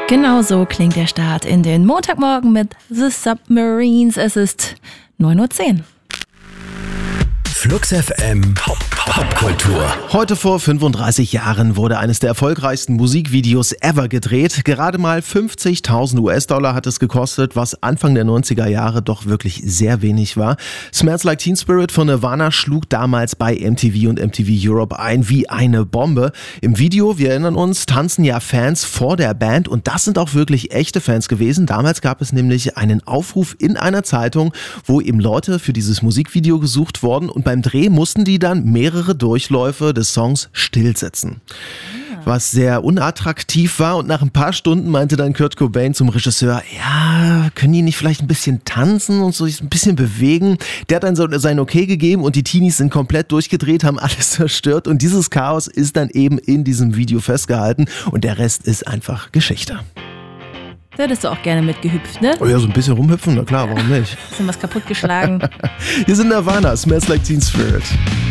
Genau so klingt der Start in den Montagmorgen mit The Submarines. Es ist 9:10 Uhr. Flux FM Popkultur. Heute vor 35 Jahren wurde eines der erfolgreichsten Musikvideos ever gedreht. Gerade mal 50.000 US-Dollar hat es gekostet, was Anfang der 90er Jahre doch wirklich sehr wenig war. Smells Like Teen Spirit von Nirvana schlug damals bei MTV und MTV Europe ein wie eine Bombe. Im Video, wir erinnern uns, tanzen ja Fans vor der Band und das sind auch wirklich echte Fans gewesen. Damals gab es nämlich einen Aufruf in einer Zeitung, wo eben Leute für dieses Musikvideo gesucht wurden und beim Dreh mussten die dann mehrere Durchläufe des Songs stillsetzen. Was sehr unattraktiv war und nach ein paar Stunden meinte dann Kurt Cobain zum Regisseur, ja, können die nicht vielleicht ein bisschen tanzen und so ein bisschen bewegen? Der hat dann so sein Okay gegeben und die Teenies sind komplett durchgedreht, haben alles zerstört und dieses Chaos ist dann eben in diesem Video festgehalten und der Rest ist einfach Geschichte. Da hättest du auch gerne mitgehüpft, ne? Oh ja, so ein bisschen rumhüpfen, na klar, warum nicht? Bisschen was kaputtgeschlagen. Hier sind Nirvana, Smells Like Teen Spirit.